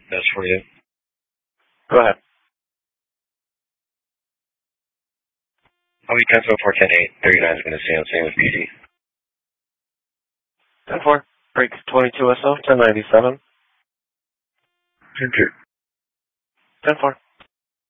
That's for you. Go ahead. I'll be 10-4, 10-8. 39 is going to stay on same with PD. 10-4. Break 22 SO, 1097. 10-2. 10-4.